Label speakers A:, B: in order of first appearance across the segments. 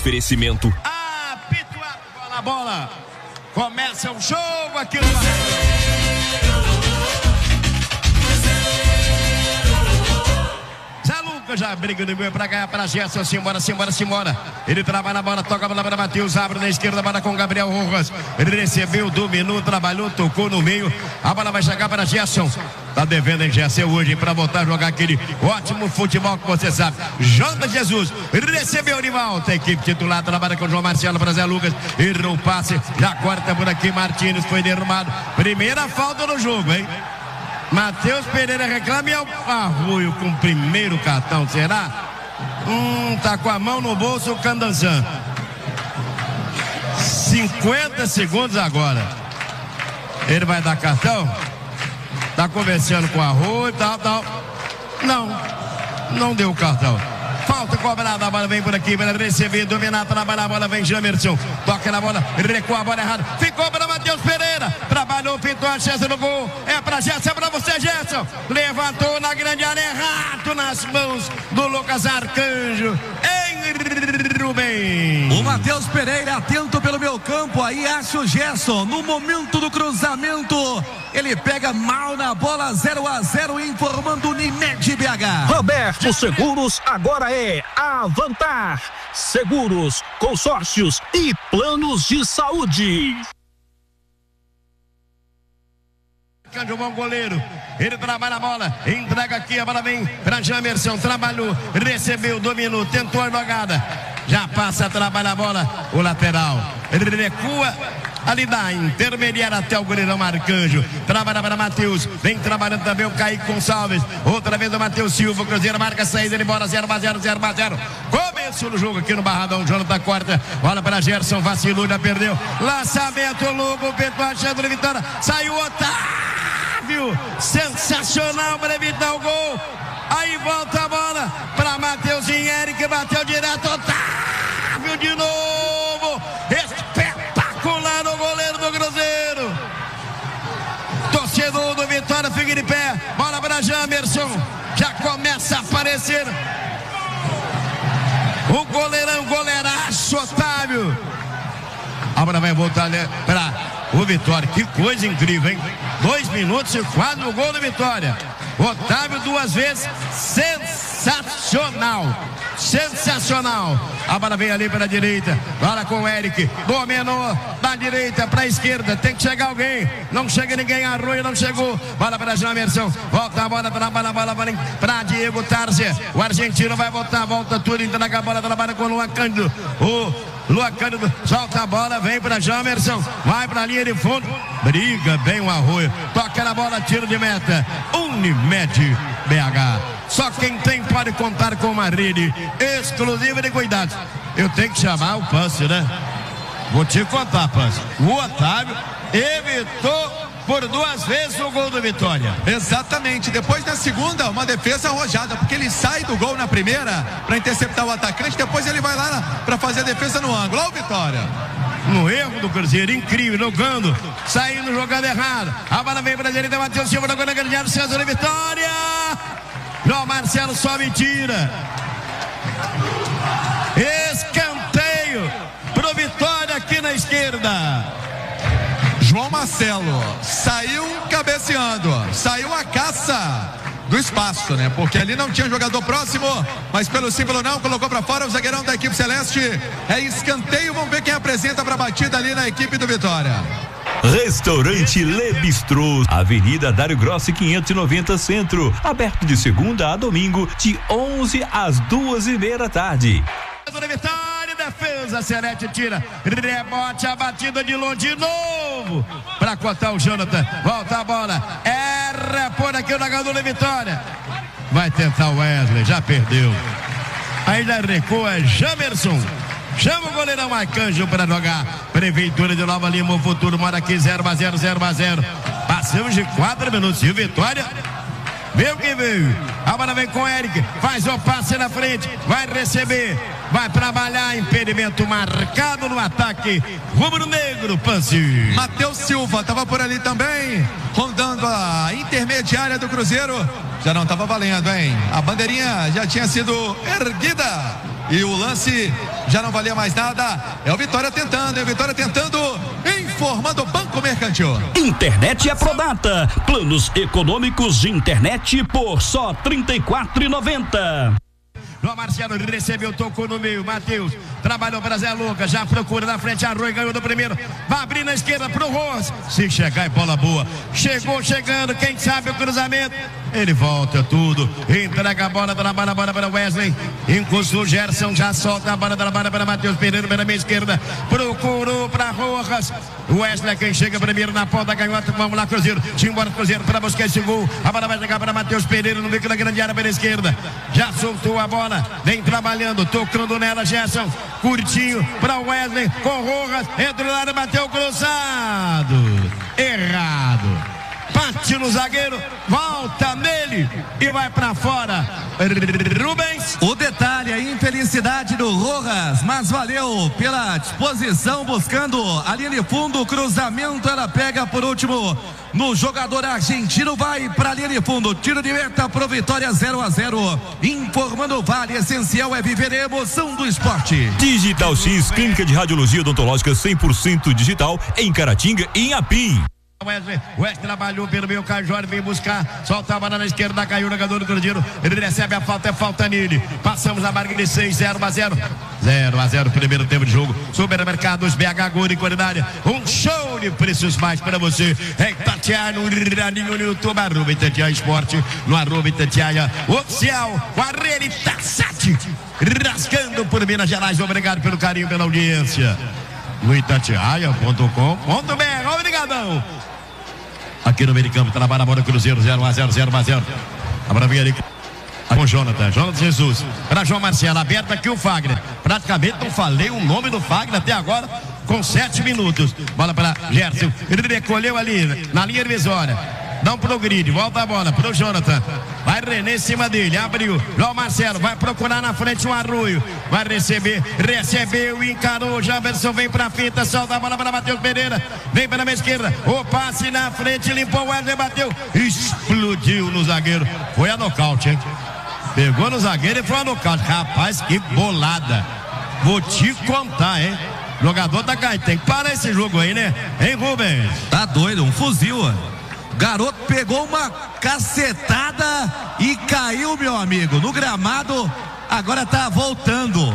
A: Oferecimento.
B: Apito a bola. Começa o jogo aqui no já briga no meio pra ganhar para Gerson, simbora. Ele trabalha na bola, toca a bola para Matheus, abre na esquerda, bola com Gabriel Rojas. Ele recebeu, dominou, trabalhou, tocou no meio. A bola vai chegar para Gerson. Tá devendo em Gerson hoje para voltar a jogar aquele ótimo futebol que você sabe. Jota Jesus recebeu de volta. A equipe titular trabalha com João Marcelo para Zé Lucas. Errou o passe, já corta por aqui. Martins foi derrubado. Primeira falta no jogo, hein? Matheus Pereira reclama e é o Arroio com o primeiro cartão, será? Tá com a mão no bolso o Candanzan. 50 segundos agora. Ele vai dar cartão? Tá conversando com o Arroio, tal. Não deu o cartão. Falta cobrada, a bola vem por aqui para receber, dominar, trabalhar, a bola vem Jamerson, toca na bola, recua a bola errada, ficou para Matheus Pereira, trabalhou, pintou a chance no gol, é para Gerson, é para você Gerson, levantou na grande área, errado nas mãos do Lucas Arcanjo, Rubem.
C: O Matheus Pereira atento pelo meu campo, aí acha o Gerson, no momento do cruzamento, ele pega mal na bola, 0-0, informando o Unimed BH.
D: Roberto Seguros agora é Avantar Seguros, consórcios e planos de saúde.
B: O bom goleiro, ele trabalha a bola, entrega aqui, a bola vem para Jamerson, trabalhou, recebeu, dominou, tentou a jogada, já passa a trabalhar a bola, o lateral, ele recua, ali da intermediária até o goleirão Arcanjo, trabalha para Matheus, vem trabalhando também o Kaique Gonçalves, outra vez o Matheus Silva, o Cruzeiro marca a saída, ele embora, 0-0, começo do jogo aqui no Barradão, Jonathan corta, bola para Gerson, vacilou, já perdeu, lançamento, Lugo, Pedro achando a vitória, saiu Otávio, sensacional para evitar o gol, aí volta a bola para Matheus Henrique, bateu direto, Otávio de novo, espetacular o goleiro do Cruzeiro, torcedor do Vitória fica de pé, bola para Jamerson, já começa a aparecer o goleiraço Otávio, a bola vai voltar para o Vitória, que coisa incrível, hein? 2 minutos e quase o gol do Vitória. Otávio 2 vezes, sensacional. A bola vem ali para a direita, bola com o Eric, dominou da direita para a esquerda, tem que chegar alguém, não chega ninguém, Arroio não chegou, bola para Jamerson, volta a bola, trabalha a bola para Diego Tarsia, o argentino vai voltar, volta tudo, entrega a bola, trabalha com o Luan Cândido, Luan Cândido solta a bola, vem para Jamerson, vai para a linha de fundo, briga bem o Arroio, toca na bola, tiro de meta, Unimed BH. Só quem tem pode contar com uma rede exclusiva de cuidados. Eu tenho que chamar o Pance, né? Vou te contar, Pance. O Otávio evitou por 2 vezes o gol do Vitória.
C: Exatamente. Depois da segunda, uma defesa arrojada, porque ele sai do gol na primeira para interceptar o atacante, depois ele vai lá para fazer a defesa no ângulo. Olha o Vitória.
B: No erro do Cruzeiro, incrível, jogando, saindo, jogando errado. A bola vem para a direita, Matheus Silva, na grande área, César de Vitória. João Marcelo sobe e tira. Escanteio pro Vitória aqui na esquerda.
C: João Marcelo saiu cabeceando, saiu a caça do espaço, né? Porque ali não tinha jogador próximo, mas pelo sim, pelo não, colocou para fora o zagueirão da equipe celeste. É escanteio, vamos ver quem apresenta para a batida ali na equipe do Vitória.
A: Restaurante Le Bistrô, Avenida Dário Grossi 590 Centro, aberto de segunda a domingo de 11 às 2:30 da tarde.
B: Vitória, defesa, Serete tira, rebote, a batida de longe de novo, para cortar o Jonathan, volta a bola, erra por aqui o jogador da Vitória, vai tentar o Wesley, já perdeu, ainda recua Jamerson. Chama o goleirão Arcanjo para jogar. Prefeitura de Nova Lima, o futuro mora aqui, 0-0. Passamos de 4 minutos. E o Vitória veio que veio. A bola vem com o Eric, faz o passe na frente, vai receber, vai trabalhar, impedimento marcado no ataque rubro-negro, Pance.
C: Matheus Silva estava por ali também, rondando a intermediária do Cruzeiro. Já não estava valendo, hein? A bandeirinha já tinha sido erguida. e o lance já não valia mais nada. É o Vitória tentando, informando o Banco Mercantil.
D: Internet é Prodata. Planos econômicos de internet por só R$ 34,90.
B: João Marcelo recebeu, tocou no meio, Matheus trabalhou para Zé Lucas, já procura na frente, Arroio ganhou do primeiro, vai abrir na esquerda pro Rojas, se chegar é bola boa, chegando, quem sabe o cruzamento, ele volta tudo, entrega a bola, trabalha a bola para Wesley, encostou o Gerson, já solta a bola, trabalha para Matheus Pereira, pela meia esquerda, procurou para Rojas, Wesley é quem chega primeiro na ponta, canhota, vamos lá Cruzeiro, embora Cruzeiro para buscar esse gol, a bola vai chegar para Matheus Pereira no bico da grande área pela esquerda, já soltou a bola, vem trabalhando, tocando nela Gerson, curtinho para Wesley, com Rojas, entra na área, bateu cruzado, errado, bate no zagueiro, volta nele e vai para fora. Rubens.
E: O detalhe, a infelicidade do Rojas, mas valeu pela disposição, buscando a linha de fundo, o cruzamento, ela pega por último no jogador argentino, vai para a linha de fundo, tiro de meta pro Vitória 0-0, informando o Vale, essencial é viver a emoção do esporte.
A: Digital X, clínica de radiologia odontológica 100% digital em Caratinga e em Apim.
B: Wesley trabalhou pelo meio, Cajor vem buscar, solta a bola na esquerda, caiu o jogador do Cruzeiro, ele recebe a falta, é falta nele, passamos a marca de 0-0, primeiro tempo de jogo, Supermercados BH, Gol e qualidade, um show de preços mais para você, é Itatiaia no Raninho no YouTube, arroba Itatiaia Esporte, no arroba Itatiaia Oficial, com a Rene Tassati, rascando por Minas Gerais, obrigado pelo carinho, pela audiência, no itatiaia.com.br, obrigadão. Aqui no meio de campo, trabalha a bola Cruzeiro, 0-0. A bola vem ali com Jonathan Jesus, para João Marcelo, aberto aqui o Fagner, praticamente não falei o nome do Fagner até agora, com 7 minutos, bola para Gerson, ele recolheu ali, na linha divisória, dá um pro grid, volta a bola pro Jonathan, vai René em cima dele, abriu, João Marcelo, vai procurar na frente um Arroio, vai recebeu, encarou, Jamerson vem pra fita, solta a bola para Matheus Pereira, vem pela meia esquerda, o passe na frente, limpou o Wesley, bateu, explodiu no zagueiro, foi a nocaute, hein? Pegou no zagueiro e foi a nocaute, rapaz, que bolada, vou te contar, hein? Jogador da Caetano, tem que parar esse jogo aí, né? Hein, Rubens?
E: Tá doido, um fuzil, garoto pegou uma cacetada e caiu, meu amigo, no gramado, agora tá voltando.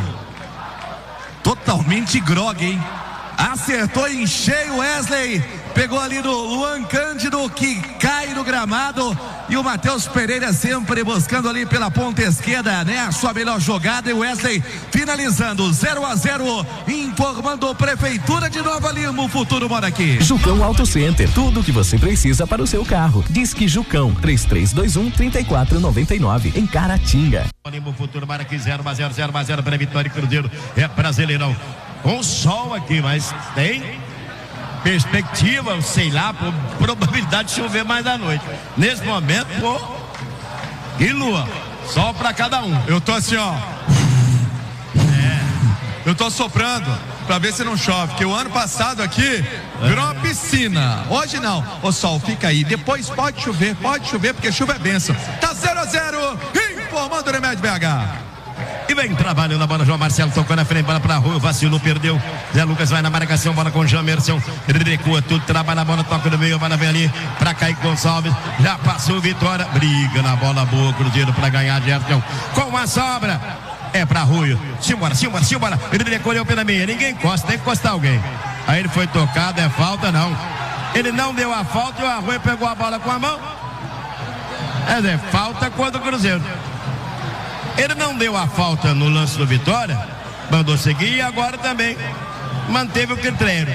E: Totalmente grogue, hein? Acertou em cheio Wesley, pegou ali no Luan Cândido, que cai no gramado, e o Matheus Pereira sempre buscando ali pela ponta esquerda, né? A sua melhor jogada, e o Wesley finalizando 0-0, informando Prefeitura de Nova Lima, o futuro mora aqui.
F: Jucão Auto Center, tudo o que você precisa para o seu carro. Disque Jucão, 3321-3499, em Caratinga.
B: O futuro mora aqui, 0-0 para Vitória e Cruzeiro, é brasileirão. Com sol aqui, mas tem perspectiva, sei lá, probabilidade de chover mais à noite. Nesse momento, pô, e lua, sol pra cada um.
C: Eu tô assim, ó. Eu tô soprando pra ver se não chove, porque o ano passado aqui virou uma piscina. Hoje não. Ô sol, fica aí. Depois pode chover, porque chuva é bênção. Tá 0-0, informando o Remédio BH.
B: E vem trabalhando a bola, João Marcelo tocou na frente, bola para Rua, vacilou, perdeu. Zé Lucas vai na marcação, bola com Jamerson, ele recua tudo, trabalha a bola, toca no meio, a bola vem ali para Kaique Gonçalves, já passou Vitória, briga na bola boa, Cruzeiro para ganhar, Gerson com a sobra, é para Rui, simbora, ele recolheu pela meia, ninguém encosta, tem que encostar alguém. Aí ele foi tocado, é falta não, ele não deu a falta e o Arroio pegou a bola com a mão, é falta contra o Cruzeiro. Ele não deu a falta no lance do Vitória, mandou seguir e agora também manteve o critério.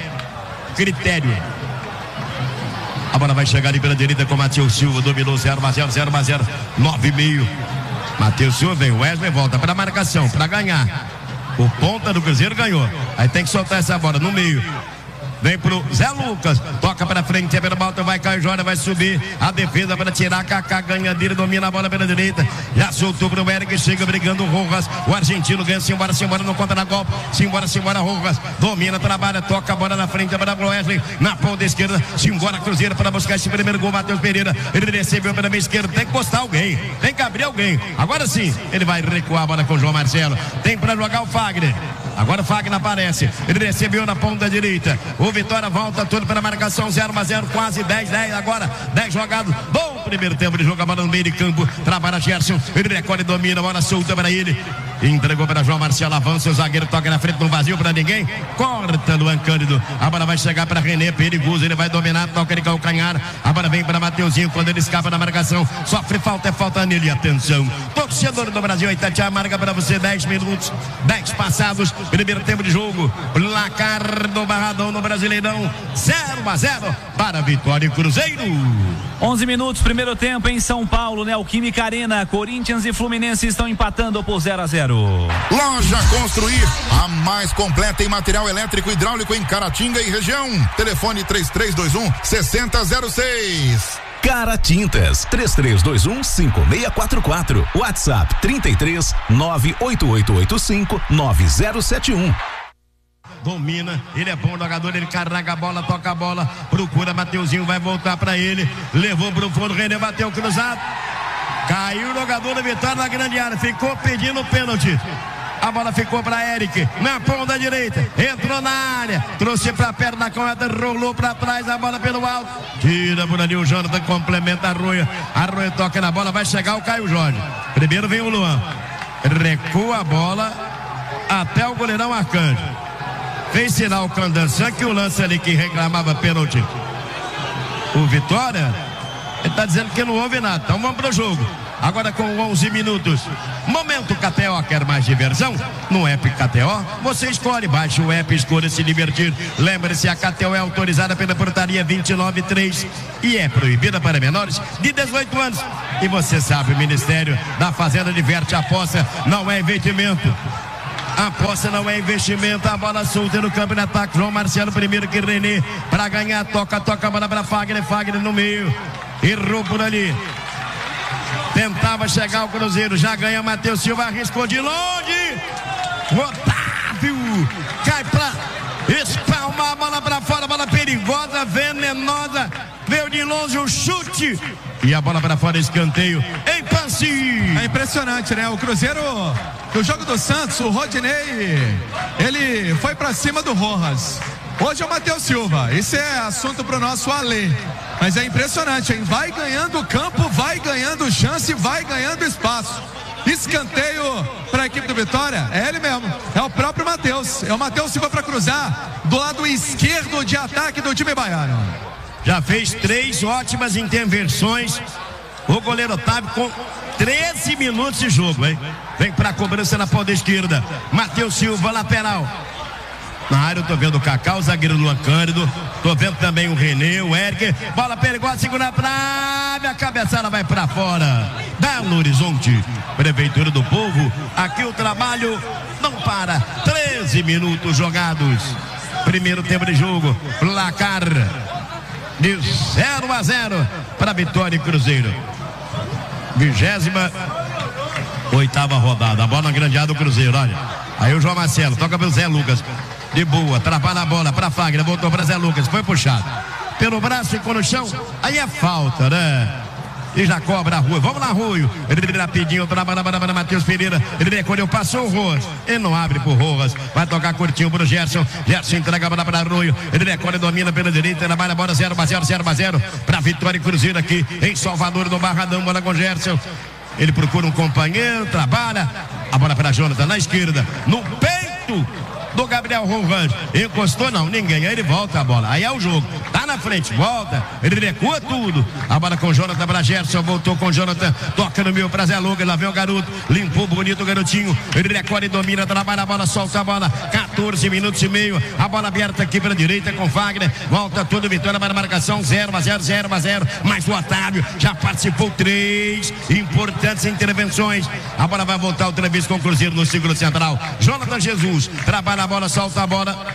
B: A bola vai chegar ali pela direita com Matheus Silva, dominou 0-0, 9,5. Matheus Silva vem, Wesley volta para a marcação, para ganhar. O ponta do Cruzeiro ganhou. Aí tem que soltar essa bola no meio. vem pro Zé Lucas, toca para frente, é pela volta, vai Caio Jorge, vai subir a defesa para tirar, Kaká ganha dele, domina a bola pela direita, já soltou pro Eric, chega brigando o Rojas, o argentino ganha, simbora, não conta na golpe, simbora, Rojas, domina, trabalha, toca a bola na frente, para o Wesley, na ponta esquerda, simbora Cruzeiro para buscar esse primeiro gol, Matheus Pereira, ele recebeu pela meia esquerda, tem que postar alguém, tem que abrir alguém, agora sim, ele vai recuar a bola com o João Marcelo, tem para jogar o Fagner. Agora o Fagner aparece, ele recebeu na ponta direita, o Vitória volta tudo pela marcação, 0-0, quase 10, agora 10 jogados, bom primeiro tempo de jogo, a bola no meio de campo, trabalha Gerson, ele recolhe, domina, a bola solta para ele, entregou para João Marcelo, avança, o zagueiro toca na frente, não vazio para ninguém, corta Luan Cândido, a bola vai chegar para René, perigoso, ele vai dominar, toca de calcanhar, a bola vem para Mateuzinho, quando ele escapa na marcação, sofre falta, é falta nele, atenção, torcedor do Brasil, Itatiaia marca para você 10 minutos, 10 passados, primeiro tempo de jogo, placar do Barradão no Brasileirão, 0-0 para Vitória e Cruzeiro.
G: 11 minutos, primeiro tempo em São Paulo, Neoquímica Arena, Corinthians e Fluminense estão empatando por 0-0.
H: Loja Construir, a mais completa em material elétrico e hidráulico em Caratinga e região. Telefone 3321-6006.
F: Cara Tintas, 3321-5644. WhatsApp 33-98885-9071.
B: Domina, ele é bom jogador, ele carrega a bola, toca a bola, procura Mateuzinho, vai voltar pra ele, levou pro fundo, René bateu cruzado, caiu o jogador da Vitória na grande área, ficou pedindo pênalti. A bola ficou para Eric, na ponta direita, entrou na área, trouxe para perto da canhota, rolou para trás, a bola pelo alto, tira por ali o Jonathan, complementa a Arroio toca na bola, vai chegar o Caio Jorge, primeiro vem o Luan, recua a bola até o goleirão Arcanjo, fez sinal o Candançan que o lance ali que reclamava pênalti, o Vitória, ele está dizendo que não houve nada, então vamos pro jogo. Agora com 11 minutos, momento KTO, quer mais diversão? No app KTO, você escolhe, baixe o app, escolha se divertir. Lembre-se, a KTO é autorizada pela portaria 293 e é proibida para menores de 18 anos. E você sabe, o Ministério da Fazenda diverte, a aposta não é investimento. A aposta não é investimento, a bola solta no campo de ataque, João Marcelo primeiro que René, para ganhar, toca a bola para Fagner no meio, errou por ali. Tentava chegar ao Cruzeiro, já ganha Matheus Silva, arriscou de longe. Otávio cai pra espalmar a bola pra fora, bola perigosa, venenosa. Veio de longe o chute. E a bola pra fora, escanteio em Pansi.
C: É impressionante, né? O Cruzeiro, no jogo do Santos, o Rodinei, ele foi pra cima do Rojas. Hoje é o Matheus Silva. Isso é assunto pro nosso Alê. Mas é impressionante, hein? Vai ganhando campo, vai ganhando chance, vai ganhando espaço. Escanteio para a equipe do Vitória, é ele mesmo, é o próprio Matheus. É o Matheus Silva para cruzar do lado esquerdo de ataque do time baiano.
B: Já fez 3 ótimas intervenções. O goleiro Otávio com 13 minutos de jogo, hein? Vem para a cobrança na ponta esquerda. Matheus Silva, lateral. Na área eu tô vendo o Kaká, o zagueiro Luan Cândido, tô vendo também o René, o Eric, bola perigosa, segura a trave, a cabeçada vai pra fora. Belo Horizonte, Prefeitura do Povo, aqui o trabalho não para. 13 minutos jogados, primeiro tempo de jogo, placar de 0-0 para Vitória e Cruzeiro. 28ª rodada, a bola na grande área do Cruzeiro, olha. Aí o João Marcelo, toca pelo Zé Lucas. De boa, trabalha a bola para Fagner, voltou para Zé Lucas, foi puxado pelo braço, ficou no chão, aí é falta, né? E já cobra a Rua, vamos lá, Arroio, ele rapidinho, trabalha para Matheus Pereira, ele recolheu, passou o Rojas, ele não abre pro Rojas, vai tocar curtinho pro Gerson entrega a bola para Arroio, ele recolhe, domina pela direita, trabalha a bola 0-0 para Vitória e Cruzeiro aqui em Salvador, no Barradão, bola com Gerson, ele procura um companheiro, trabalha, a bola para Jonathan na esquerda, no peito do Gabriel Rojas, encostou não, ninguém, aí ele volta a bola, aí é o jogo, tá na frente, volta, ele recua tudo, a bola com o Jonathan para Gerson, voltou com o Jonathan, toca no meio para Zé Lucas, lá vem o garoto, limpou bonito o garotinho, ele recolhe, domina, trabalha a bola, solta a bola, 14 minutos e meio, a bola aberta aqui pela direita com Fagner, volta tudo, Vitória para a marcação, 0-0, mas o Otávio já participou 3 importantes intervenções, a bola vai voltar outra vez com o Cruzeiro no círculo central, Jonathan Jesus, trabalha a bola, solta a bola,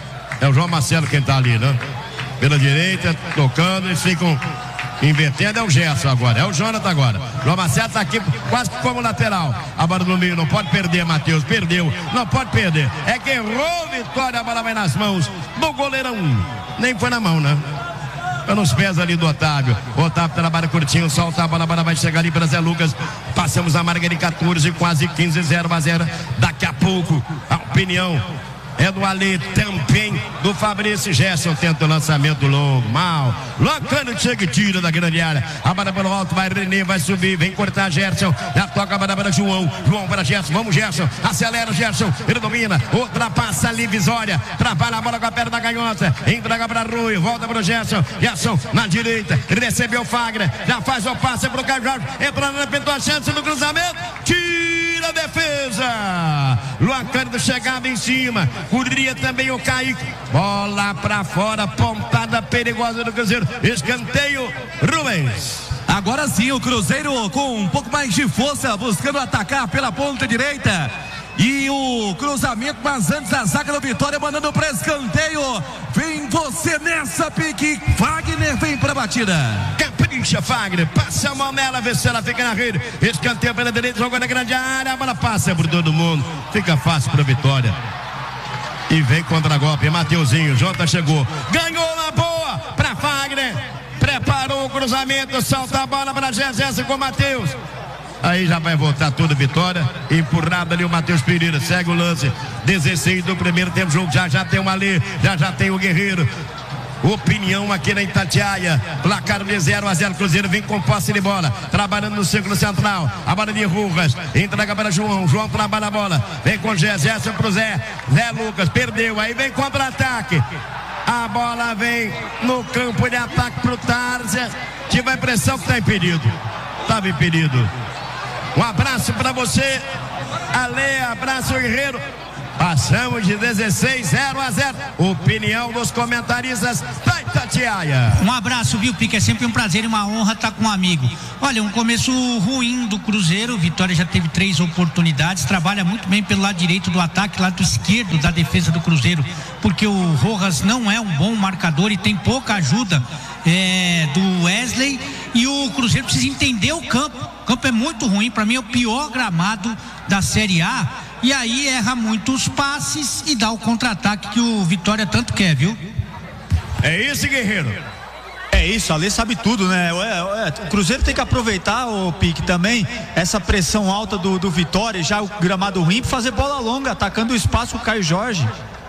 B: É o João Marcelo quem tá ali, né? Pela direita, tocando, eles ficam invertendo. É o Gerson agora, é o Jonathan agora. João Marcelo tá aqui quase como lateral. A bola no meio, não pode perder, Matheus. Perdeu, não pode perder. É que errou, Vitória, a bola vai nas mãos do goleirão. Nem foi na mão, né? Nos pés ali do Otávio. O Otávio trabalha curtinho, solta a bola vai chegar ali para Zé Lucas. Passamos a marca de 14, quase 15, 0-0. Daqui a pouco, a opinião é do Ale, também do Fabrício. Gerson tenta o lançamento longo, mal. Locano chega e tira da grande área. A bola pelo alto, vai René, vai subir, vem cortar Gerson. Já toca a bola para João. João para Gerson, vamos Gerson. Acelera o Gerson, ele domina. Ultrapassa ali Visória. Trabalha a bola com a perna da canhota. Entrega para Rui, volta para o Gerson. Gerson na direita, recebeu o Fagner. Já faz o passe para o Caio Jorge. Entra na pintou a chance no cruzamento. Tira a defesa. Luan Cândido chegava em cima. Corria também o Kaique. Bola pra fora, pontada perigosa do Cruzeiro. Escanteio, Rubens.
E: Agora sim, o Cruzeiro com um pouco mais de força, buscando atacar pela ponta direita. E o cruzamento, mas antes a zaga do Vitória mandando para escanteio. Vem você nessa, pique. Fagner vem para a batida.
B: Capricha, Fagner. Passa a mão nela, vê se ela fica na rede. Escanteio pela direita, jogou na grande área. A bola passa por todo mundo. Fica fácil para a Vitória. E vem contra-golpe, Mateuzinho, Jota chegou, ganhou na boa, para Fagner, preparou o cruzamento, salta a bola para Gessé com o Matheus. Aí já vai voltar tudo, Vitória, empurrado ali o Matheus Pereira, segue o lance, 16 do primeiro tempo, jogo, já tem o Ale, já tem o Guerreiro. Opinião aqui na Itatiaia. Placar de 0-0. Cruzeiro vem com posse de bola. Trabalhando no círculo central. A bola de Rugas. Entrega para João. João trabalha a bola. Vem com Gessé pro Zé. Zé Lucas perdeu. Aí vem contra-ataque. A bola vem no campo de ataque pro Tarsia. Tive a impressão que está impedido. Estava impedido. Um abraço para você, Ale. Abraço, Guerreiro. Passamos de 16, 0-0. Opinião dos comentaristas da Itatiaia.
I: Um abraço, viu, Pique? É sempre um prazer e uma honra estar com um amigo. Olha, um começo ruim do Cruzeiro. Vitória já teve 3 oportunidades. Trabalha muito bem pelo lado direito do ataque, lado esquerdo da defesa do Cruzeiro. Porque o Rojas não é um bom marcador e tem pouca ajuda do Wesley. E o Cruzeiro precisa entender o campo. O campo é muito ruim. Para mim é o pior gramado da Série A. E aí erra muitos passes e dá o contra-ataque que o Vitória tanto quer, viu?
B: É isso, Guerreiro.
J: É isso, a Lê sabe tudo, né? O Cruzeiro tem que aproveitar, o Pique, também essa pressão alta do Vitória, já o gramado ruim, para fazer bola longa, atacando o espaço com o Caio Jorge.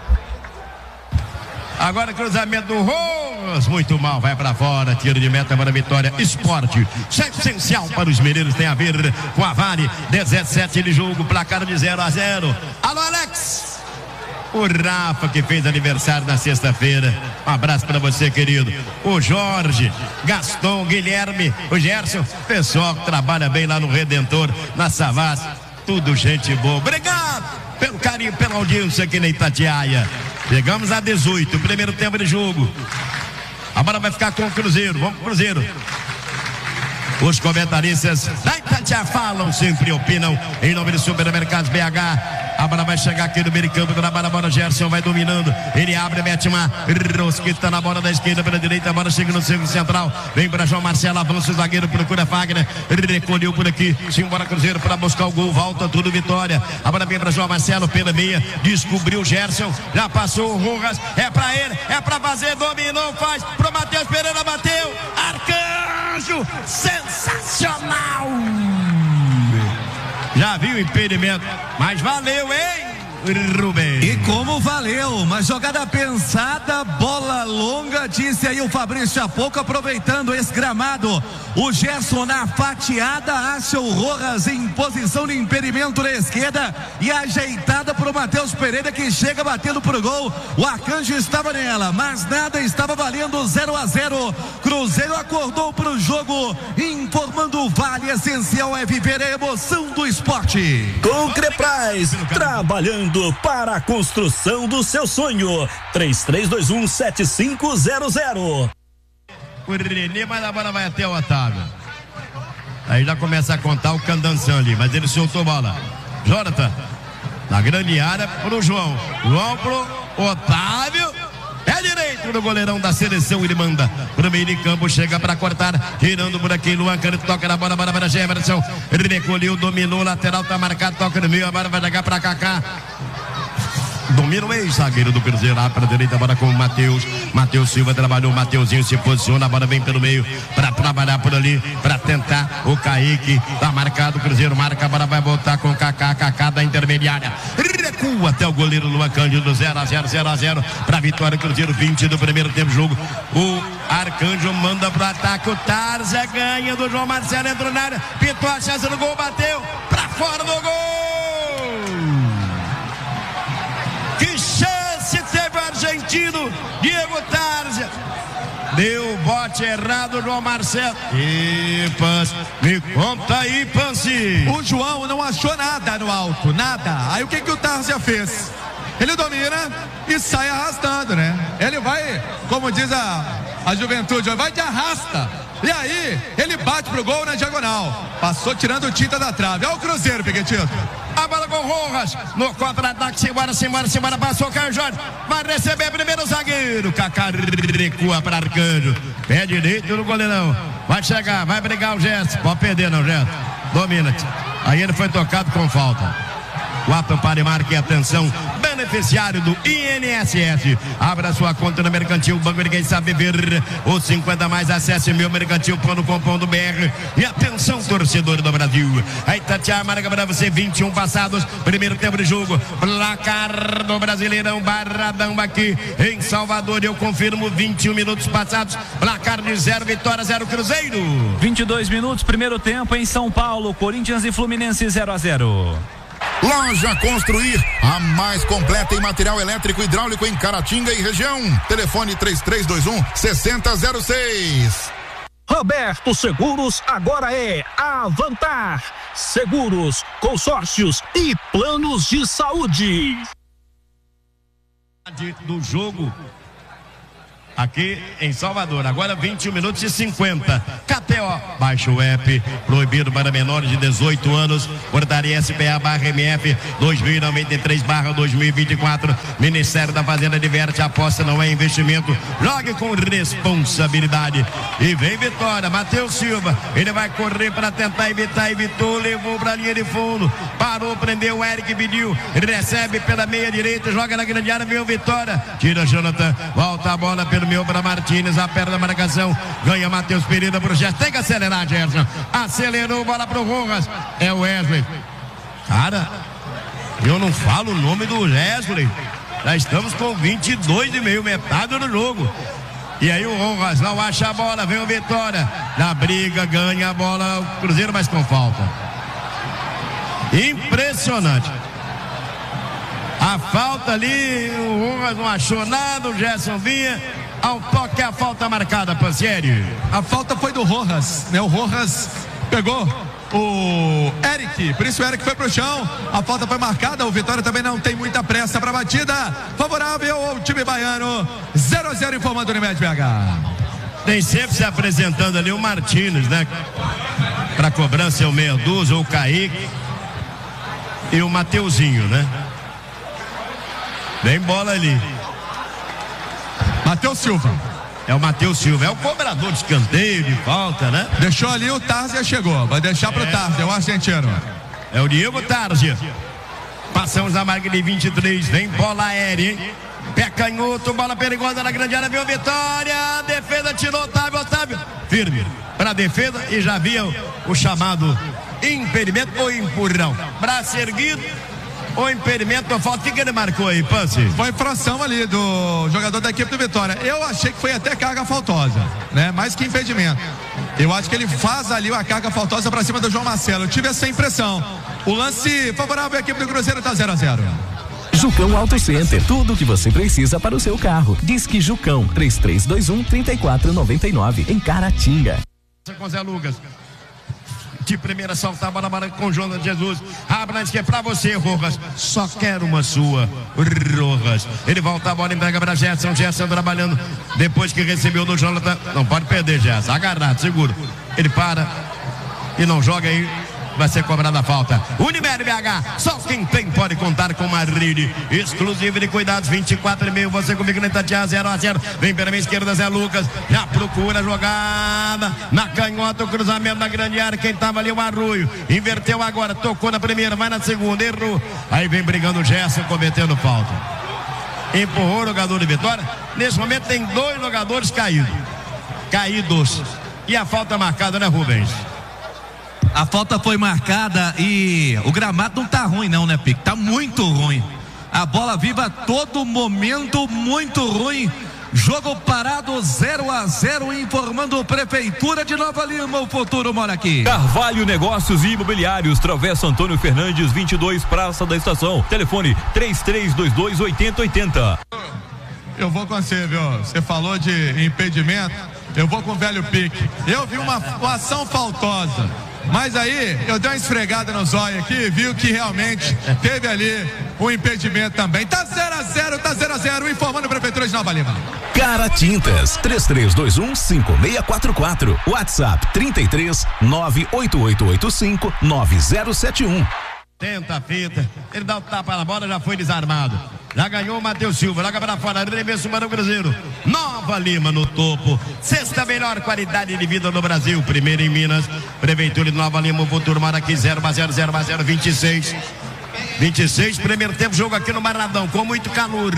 B: Agora cruzamento do Rojas, muito mal, vai pra fora, tiro de meta para a Vitória. Esporte, essencial para os mineiros, tem a ver com a Vale. 17 de jogo, placar de 0-0. Alô, Alex. O Rafa, que fez aniversário na sexta-feira. Um abraço para você, querido. O Jorge, Gaston, Guilherme, o Gerson, pessoal que trabalha bem lá no Redentor, na Savassi. Tudo gente boa. Obrigado pelo carinho, pela audiência aqui na Itatiaia. Chegamos a 18, primeiro tempo de jogo. A bola vai ficar com o Cruzeiro. Vamos pro Cruzeiro. Os comentaristas da Itatiaia falam, sempre opinam. Em nome de Supermercados BH. A bola vai chegar aqui no meio campo, trabalha a bola, Gerson vai dominando, ele abre, mete uma rosqueta na bola da esquerda pela direita, a bola chega no círculo central, vem para João Marcelo, avança o zagueiro, procura Fagner, recolheu por aqui, simbora Cruzeiro para buscar o gol, volta tudo Vitória, a bola vem para João Marcelo pela meia, descobriu o Gerson, já passou o Rojas, é para ele, é para fazer, dominou, faz pro Matheus Pereira, bateu, Arcanjo, sensacional! Já viu o impedimento, mas valeu, hein, Rubens?
E: E como valeu, uma jogada pensada, bola longa, disse aí o Fabrício há pouco, aproveitando esse gramado. O Gerson na fatiada, acha o Rojas em posição de impedimento na esquerda e ajeitada para o Matheus Pereira, que chega batendo pro gol. O Arcanjo estava nela, mas nada, estava valendo 0-0. Cruzeiro acordou pro jogo, informando o Vale, essencial é viver a emoção do esporte.
D: Concrepraz, trabalhando para a construção do seu sonho. 3321-7500.
B: O Renê, mas a bola vai até o Otávio. Aí já começa a contar o candanção ali, mas ele soltou a bola. Jonathan, na grande área pro João. João pro Otávio. do goleirão da seleção, ele manda pro meio de campo, chega para cortar, girando por aqui, Luan Cândido toca na bola para Jefferson, recolheu, dominou, lateral tá marcado, toca no meio, agora vai jogar para Kaká. Domina o ex-zagueiro do Cruzeiro, lá para a direita, agora com o Matheus Silva trabalhou, o Mateuzinho se posiciona, a bola vem pelo meio para trabalhar por ali, para tentar o Kaique, tá marcado, o Cruzeiro marca, a bola vai voltar com o Kaká da intermediária, recua até o goleiro Luan Cândido, 0-0 para a vitória, Cruzeiro 20 do primeiro tempo, jogo, o Arcanjo manda pro ataque, o Tarza ganha do João Marcelo, entrou na área, pintou a chance do gol, bateu para fora do gol. Que chance teve o argentino Diego Tarja. Deu bote errado, João Marcelo. E Pance, me conta aí, Pance.
C: O João não achou nada no alto, nada. Aí o que o Tarja fez? Ele domina e sai arrastando, né? Ele vai, como diz a juventude, vai de arrasta. E aí, ele bate pro gol na diagonal. Passou tirando tinta da trave. Olha o Cruzeiro, Piquetito.
B: A bola com Rojas. No contra-ataque, simbora. Passou o Caio Jorge. Vai receber primeiro o zagueiro. Kaká recua para Arcanjo. Pé direito no goleirão. Vai chegar, vai brigar o Gerson. Pode perder, não, Gerson. Domina. Aí ele foi tocado com falta. O ato para e marque, atenção, beneficiário do INSS. Abra sua conta no Mercantil Banco, ninguém sabe ver. Os 50 mais, acesse mercantil.com.br. E atenção, torcedor do Brasil. Aí Tatiana marca para você, 21 passados, primeiro tempo de jogo. Placar do Brasileirão, Barradão aqui em Salvador. Eu confirmo, 21 minutos passados. Placar de 0, vitória 0, Cruzeiro.
G: 22 minutos, primeiro tempo em São Paulo. Corinthians e Fluminense 0-0.
H: Loja Construir, a mais completa em material elétrico e hidráulico em Caratinga e região. Telefone 3321-6006.
D: Roberto Seguros agora é Avantar. Seguros, consórcios e planos de saúde.
B: Do jogo aqui em Salvador, agora 21 minutos e 50. KTO, baixa o app, proibido para menores de 18 anos, portaria SPA/MF 2093/2024. Ministério da Fazenda diverte, aposta não é investimento, jogue com responsabilidade. E vem vitória, Matheus Silva, ele vai correr para tentar evitar, evitou, levou para a linha de fundo, parou, prendeu, o Eric pediu, recebe pela meia direita, joga na grande área, veio vitória, tira Jonathan, volta a bola pelo meu para Martins, a perna da marcação, ganha Matheus Pereira pro Gerson, tem que acelerar, Gerson, acelerou, bola pro Rojas, é o Wesley, cara, eu não falo o nome do Wesley, já estamos com 22,5, metade do jogo, e aí o Rojas não acha a bola, vem o Vitória, na briga, ganha a bola, o Cruzeiro, mas com falta, impressionante. A falta ali, o Rojas não achou nada, o Gerson vinha, ao toque a falta marcada, Pansieri.
C: A falta foi do Rojas, né? O Rojas pegou o Eric, por isso o Eric foi pro chão, a falta foi marcada, o Vitória também não tem muita pressa para batida, favorável ao time baiano, 0-0 informando o Unimed BH.
B: Tem sempre se apresentando ali o Martins, né? Para cobrança é o meia dúzia, o Kaique e o Mateuzinho, né? Vem bola ali.
C: Matheus Silva.
B: É o Matheus Silva, é o cobrador de escanteio, de falta, né?
C: Deixou ali, o Tarja chegou, vai deixar pro Tarja, o argentino.
B: É o Diego Tarja. Passamos na marca de 23, vem bola aérea, hein? Pé canhoto, bola perigosa na grande área, viu Vitória, defesa tirou Otávio, firme para a defesa e já havia o chamado impedimento ou empurrão. Braço erguido, ou impedimento ou falta, o que ele marcou aí, Pance?
C: Foi infração ali do jogador da equipe do Vitória. Eu achei que foi até carga faltosa, né? Mais que impedimento. Eu acho que ele faz ali a carga faltosa para cima do João Marcelo. Eu tive essa impressão. O lance favorável à equipe do Cruzeiro tá 0-0.
F: Jucão Auto Center, tudo o que você precisa para o seu carro. Disque Jucão, 3321-3499, em Caratinga.
B: Com Zé Lucas. De primeira saltar a bola com Jonas Jesus. Abre na esquerda pra você, Rojas. Só quero uma sua, Rojas. Ele volta a bola, entrega pra Gerson. Gerson trabalhando. Depois que recebeu do Jonathan. Não pode perder, Gerson. Agarrado, seguro. Ele para e não joga aí. vai ser cobrada a falta. Unimed BH, só quem tem pode contar com uma rede exclusiva de cuidados, 24,5, você comigo na Itatiaia, 0-0, vem pela minha esquerda Zé Lucas, já procura a jogada, na canhota o cruzamento na grande área, quem tava ali o Arroio, inverteu agora, tocou na primeira, vai na segunda, errou, aí vem brigando o Gerson, cometendo falta, empurrou o jogador de Vitória. Nesse momento tem 2 jogadores caídos, e a falta marcada, né, Rubens?
E: A falta foi marcada e o gramado não tá ruim não, né, Pique? Tá muito ruim. A bola viva a todo momento, muito ruim. Jogo parado, 0-0, informando Prefeitura de Nova Lima, o futuro mora aqui.
A: Carvalho Negócios e Imobiliários, Travessa Antônio Fernandes, 22, Praça da Estação. Telefone 3322-8080.
C: Eu vou com você, viu? Você falou de impedimento, eu vou com o velho Pique. Eu vi uma ação faltosa, mas aí eu dei uma esfregada no zóio aqui, viu que realmente teve ali um impedimento também. Tá 0-0, tá 0-0, informando a Prefeitura de Nova Lima.
F: Cara Tintas, 3321-5644. WhatsApp 33-98885-9071.
B: Tenta a fita, ele dá o tapa na bola, já foi desarmado. Já ganhou o Matheus Silva, joga para fora, arremesso para o Cruzeiro. Nova Lima no topo, 6ª melhor qualidade de vida no Brasil, primeiro em Minas. Prefeitura de Nova Lima, o futuro mora aqui, 0-0, 26. 26, primeiro tempo, jogo aqui no Barradão, com muito calor.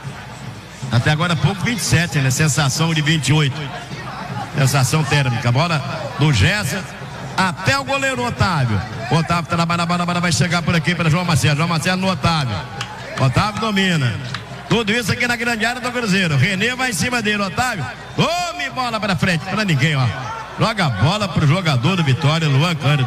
B: Até agora pouco, 27, né? Sensação de 28. Sensação térmica, bola do Gerson. Até o goleiro Otávio. Otávio trabalha a bola, vai chegar por aqui para João Marcelo. João Marcelo no Otávio. Otávio domina. Tudo isso aqui na grande área do Cruzeiro. Renê vai em cima dele, Otávio. Tome bola para frente, para ninguém, ó. Joga a bola pro jogador do Vitória, Luan Cândido.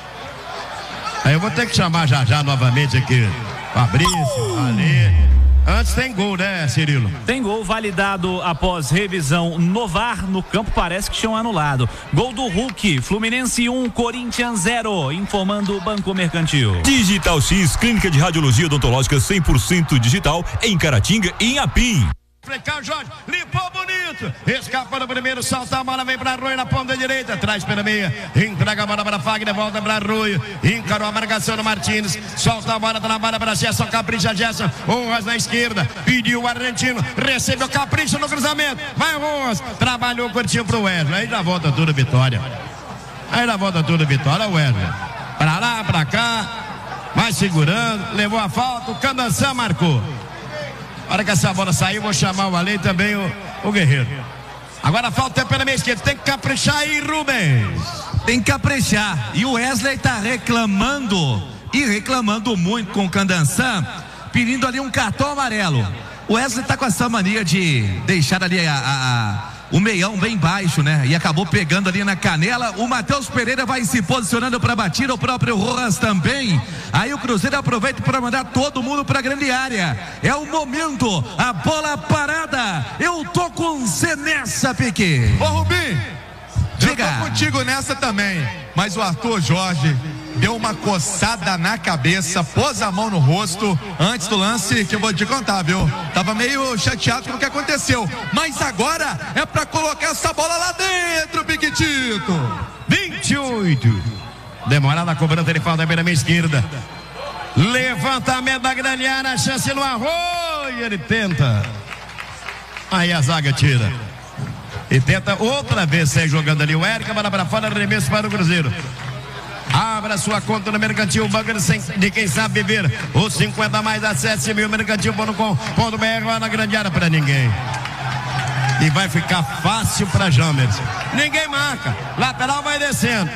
B: Aí eu vou ter que chamar já novamente aqui. Fabrício, ali. Antes tem gol, né, Cirilo?
G: Tem gol validado após revisão no VAR. No campo parece que tinham anulado. Gol do Hulk, Fluminense 1, Corinthians 0, informando o Banco Mercantil.
A: Digital X, clínica de radiologia odontológica 100% digital em Caratinga e em Apim.
B: Carlos Jorge, limpou bonito, escapa no primeiro, salta a bola, vem para Arroio na ponta direita, traz pela meia, entrega a bola para Fagner, volta para Arroio, encarou a marcação do Martins, solta a bola, trabalha para Gerson, capricha Gerson, Honras na esquerda, pediu o argentino, recebeu capricha no cruzamento, vai Honras, trabalhou, curtiu pro Wesley, aí já volta tudo Vitória, olha o Wesley, para lá, para cá, vai segurando, levou a falta, o Candançã marcou. A hora que essa bola sair, vou chamar o Ale e também o Guerreiro. Agora falta é pela minha esquerda. Tem que caprichar aí, Rubens.
E: Tem que caprichar. E o Wesley tá reclamando. E reclamando muito com o Candançã, pedindo ali um cartão amarelo. O Wesley tá com essa mania de deixar ali o meião bem baixo, né? E acabou pegando ali na canela. O Matheus Pereira vai se posicionando para batida, o próprio Rojas também. Aí o Cruzeiro aproveita para mandar todo mundo para a grande área. É o momento, a bola parada. Eu tô com você nessa, Pique.
C: Ô Rubim,
E: diga.
C: Eu tô contigo nessa também. Mas o Arthur Jorge deu uma coçada na cabeça, pôs a mão no rosto antes do lance, que eu vou te contar, viu? Tava meio chateado com o que aconteceu, mas agora é pra colocar essa bola lá dentro, Piquitito.
B: 28, demorada a cobrança, ele falta pela minha esquerda, levantamento da grande área, chance no Arroio, ele tenta, aí a zaga tira e tenta outra vez sair jogando ali o Érica, bola para fora, arremesso para o Cruzeiro. Abra sua conta no Mercantil, banco de quem sabe viver. Os 50 mais, acesse mercantil.com.br, lá na grande área para ninguém. E vai ficar fácil para Jamers. Ninguém marca. Lateral vai descendo.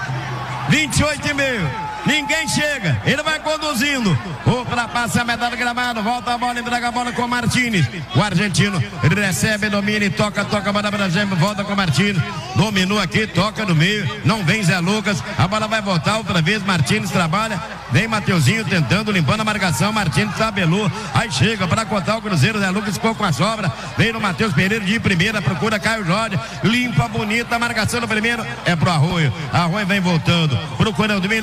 B: 28,5. Ninguém chega, ele vai conduzindo, ultrapassa a metade do gramado, volta a bola, entrega a bola com o Martins, o argentino recebe, domina e toca a bola para Gêmeo, volta com o Martins, dominou aqui, toca no meio, não vem Zé Lucas, a bola vai voltar outra vez, Martins trabalha, vem Mateuzinho tentando, limpando a marcação, Martins tabelou, aí chega para cortar o Cruzeiro, Zé Lucas ficou com a sobra, vem no Matheus Pereira de primeira, procura Caio Jorge, limpa bonita a marcação no primeiro, é pro Arroio vem voltando, procurando melhor posicionamento,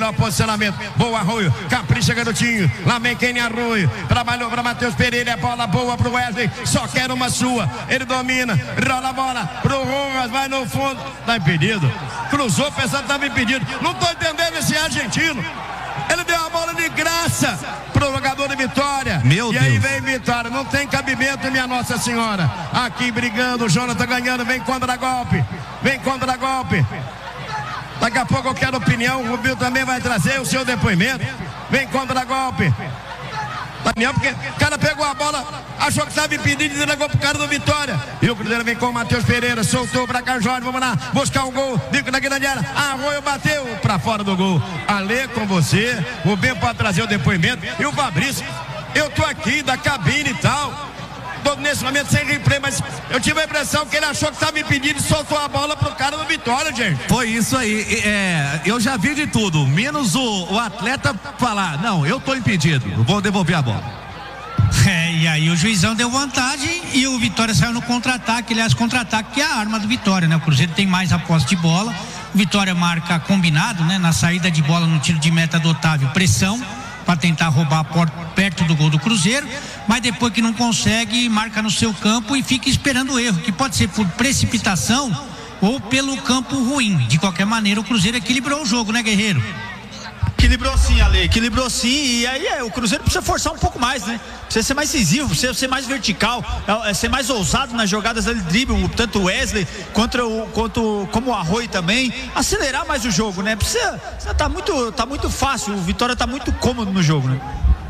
B: posicionamento. Boa, Arroio. Capricha, garotinho. Lá vem quem Arroio. Trabalhou para Matheus Pereira. É bola boa pro Wesley. Só quer uma sua. Ele domina. Rola a bola pro Rojas. Vai no fundo. Tá impedido. Cruzou pensando que estava impedido. Não tô entendendo esse argentino. Ele deu a bola de graça pro jogador de Vitória.
E: Meu Deus.
B: Aí vem Vitória. Não tem cabimento, minha Nossa Senhora. Aqui brigando. O Jonathan ganhando. Vem contra-golpe. Vem contra-golpe. Daqui a pouco eu quero opinião. O Rubinho também vai trazer o seu depoimento. Vem contra-golpe. Porque o cara pegou a bola, achou que estava impedido e entregou pro cara do Vitória. E o Cruzeiro vem com o Matheus Pereira, soltou pra cá, Jorge, vamos lá, buscar um gol, bico na grande área, Arroio bateu pra fora do gol. Alê com você, o Ben pode trazer o depoimento. E o Fabrício, eu tô aqui da cabine e tal, tô nesse momento sem replay, mas eu tive a impressão que ele achou que estava impedido e soltou a bola pro cara do Vitória, gente.
E: Foi isso aí, eu já vi de tudo, menos o atleta falar, não, eu tô impedido, eu vou devolver a bola.
I: E aí o juizão deu vantagem e o Vitória saiu no contra-ataque, aliás, contra-ataque que é a arma do Vitória, né? O Cruzeiro tem mais a posse de bola, o Vitória marca combinado, né? Na saída de bola no tiro de meta do Otávio, pressão para tentar roubar a porta perto do gol do Cruzeiro, mas depois que não consegue, marca no seu campo e fica esperando o erro, que pode ser por precipitação ou pelo campo ruim. De qualquer maneira, o Cruzeiro equilibrou o jogo, né, Guerreiro?
J: Equilibrou sim, Ale, equilibrou sim, e aí o Cruzeiro precisa forçar um pouco mais, né? Precisa ser mais incisivo, precisa ser mais vertical, ser mais ousado nas jogadas ali de drible, tanto o Wesley quanto como o Arroio também, acelerar mais o jogo, né? Tá muito fácil, o Vitória tá muito cômodo no jogo, né?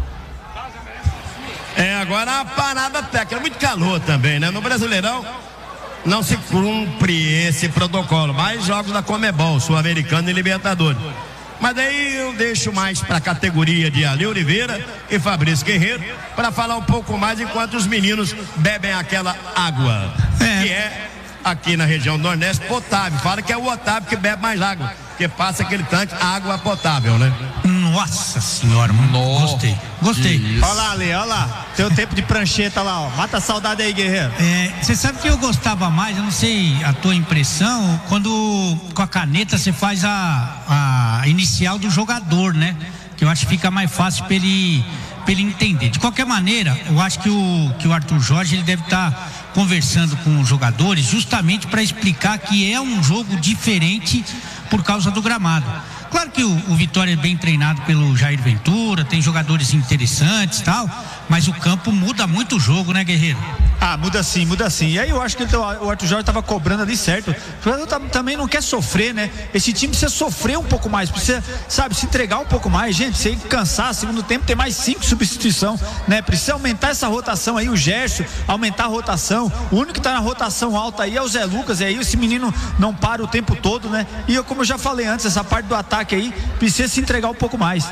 B: Agora a parada técnica, muito calor também, né? No Brasileirão não se cumpre esse protocolo, mais jogos da Conmebol, Sul-Americano e Libertadores. Mas daí eu deixo mais para a categoria de Ale Oliveira e Fabrício Guerreiro para falar um pouco mais enquanto os meninos bebem aquela água que é aqui na região do Nordeste potável. Fala que é o Otávio que bebe mais água, que passa aquele tanque água potável, né?
I: Nossa senhora, mano. Gostei.
J: Olha lá, Ale, olha lá. Teu tempo de prancheta lá, ó. Mata a saudade aí, Guerreiro.
I: Você sabe que eu gostava mais, eu não sei a tua impressão, quando com a caneta você faz a inicial do jogador, né? Que eu acho que fica mais fácil pra ele entender. De qualquer maneira, eu acho que o Arthur Jorge ele deve estar conversando com os jogadores justamente para explicar que é um jogo diferente por causa do gramado. Claro que o Vitória é bem treinado pelo Jair Ventura, tem jogadores interessantes e tal, mas o campo muda muito o jogo, né, Guerreiro?
J: Muda sim. E aí eu acho que o Arthur Jorge estava cobrando ali certo. O jogador também não quer sofrer, né? Esse time precisa sofrer um pouco mais, precisa, sabe, se entregar um pouco mais. Gente, se cansar, segundo tempo tem mais 5 substituições, né? Precisa aumentar essa rotação aí, o Gerson, aumentar a rotação. O único que está na rotação alta aí é o Zé Lucas, e aí esse menino não para o tempo todo, né? E como eu já falei antes, essa parte do ataque aí precisa se entregar um pouco mais.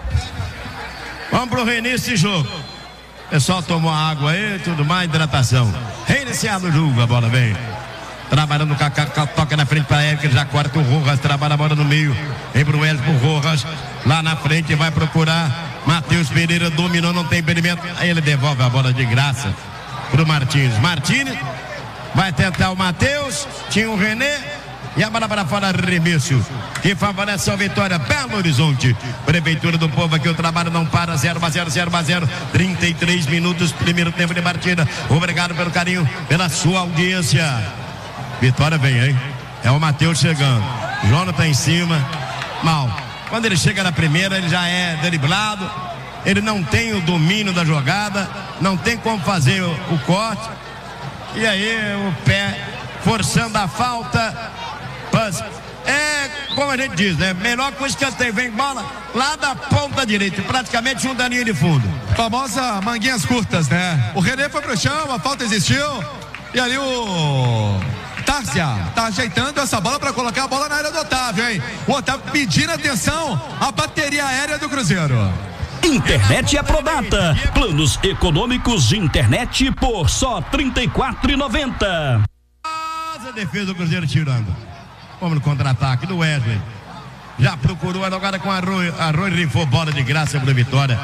B: Vamos pro reinício de jogo. O pessoal tomou água aí, tudo mais, hidratação. Reiniciado o jogo, a bola vem. Trabalhando com a toca na frente para Érica, já corta o Rojas, trabalha a bola no meio. Vem pro Wesley, pro Rojas. Lá na frente vai procurar Matheus Pereira, dominou, não tem impedimento. Aí ele devolve a bola de graça pro Martins. Martins vai tentar o Matheus, tinha o René. E a bola para fora, arremesso que favorece a Vitória, Belo Horizonte. Prefeitura do Povo, aqui o trabalho não para, 0-0, 33 minutos, primeiro tempo de partida. Obrigado pelo carinho, pela sua audiência. Vitória vem, hein? É o Matheus chegando, Jonathan em cima, mal. Quando ele chega na primeira, ele já é driblado, ele não tem o domínio da jogada, não tem como fazer o corte. E aí o pé forçando a falta. Como a gente diz, né? Melhor que o escanteio, vem bola lá da ponta direita, praticamente um da linha de fundo.
C: Famosa manguinhas curtas, né? O René foi pro chão, a falta existiu, e ali o Tárcia tá ajeitando essa bola para colocar a bola na área do Otávio, hein? O Otávio pedindo atenção à bateria aérea do Cruzeiro.
D: Internet Aprodata, planos econômicos de internet por só R$ 34,90.
B: A defesa do Cruzeiro tirando. Vamos no contra-ataque do Wesley. Já procurou a jogada com Arroio. Arroio rifou bola de graça para a Vitória.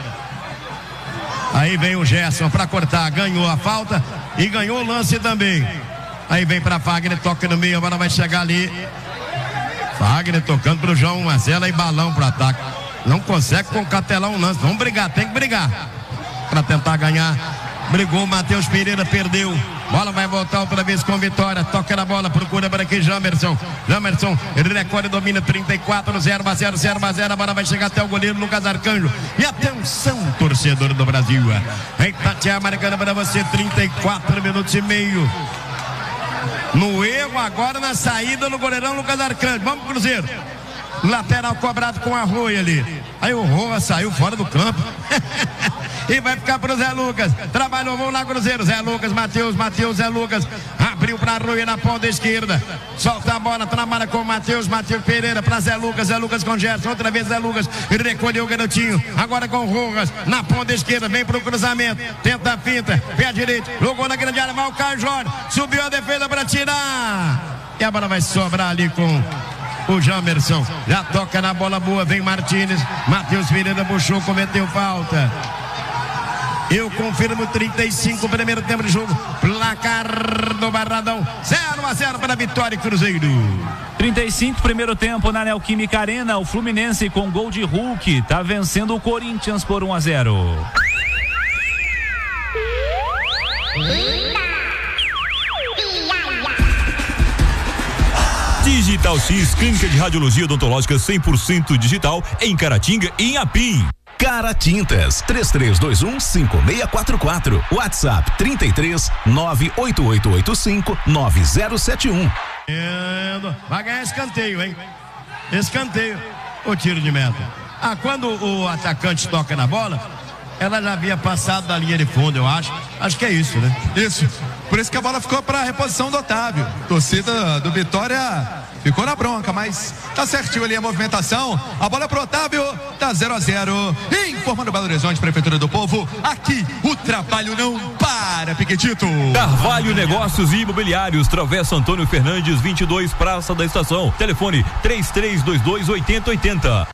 B: Aí vem o Gerson para cortar. Ganhou a falta e ganhou o lance também. Aí vem para Fagner, toca no meio. A bola vai chegar ali. Fagner tocando para o João Marcelo e balão para ataque. não consegue concatelar um lance. Vamos brigar, tem que brigar para tentar ganhar. Brigou, Matheus Pereira perdeu. Bola vai voltar outra vez com Vitória. Toca na bola, procura para aqui Jamerson. Jamerson, ele recolhe, domina 34, 0-0, 0-0. A bola vai chegar até o goleiro Lucas Arcanjo. E atenção, torcedor do Brasil. A Itatiaia marcando para você 34 minutos e meio. No erro agora na saída no goleirão Lucas Arcanjo. Vamos, Cruzeiro. Lateral cobrado com a Roia ali. Aí o Roa saiu fora do campo. E vai ficar pro Zé Lucas. Trabalhou, vamos lá, Cruzeiro. Zé Lucas, Matheus, Zé Lucas. Abriu pra Roia na ponta esquerda. Solta a bola, trabalha com o Matheus Pereira pra Zé Lucas com Gerson. Outra vez Zé Lucas. Ele recolheu o garotinho. Agora com o Rojas na ponta esquerda. Vem pro cruzamento. Tenta a finta. Pé direito. Jogou na grande área. Vai o Caio Jorge. Subiu a defesa pra tirar. E a bola vai sobrar ali com o Jamerson. Já toca na bola boa. Vem Martínez. Matheus Pereira puxou, cometeu falta. Eu confirmo 35, primeiro tempo de jogo. Placar do Barradão 0-0 para Vitória e Cruzeiro.
G: 35, primeiro tempo na Neoquímica Arena. O Fluminense com gol de Hulk tá vencendo o Corinthians por 1-0.
A: Digital X, clínica de radiologia odontológica 100% digital em Caratinga e em Apim.
F: Cara Tintas, 3321-5644. WhatsApp 33-98885-9071.
B: Vai ganhar escanteio, hein? Escanteio. O tiro de meta. Quando o atacante toca na bola, ela já havia passado da linha de fundo, eu acho. Acho que é isso, né?
C: Isso. Por isso que a bola ficou para a reposição do Otávio. Torcida do Vitória ficou na bronca, mas tá certinho ali a movimentação. A bola pro Otávio, tá 0-0. Informando Belo Horizonte, Prefeitura do Povo. Aqui o trabalho não para, Piquetito.
A: Carvalho Negócios e Imobiliários, Travessa Antônio Fernandes, 22, Praça da Estação. Telefone 3322-8080.